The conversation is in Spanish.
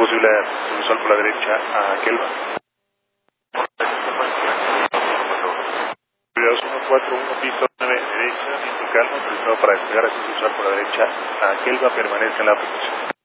posible usual por la derecha a Kelva. Prioridad 141, pista 9, derecha, viento calmo, autorizado para despegar, acceso usual por la derecha a Kelva, permanece en la aplicación.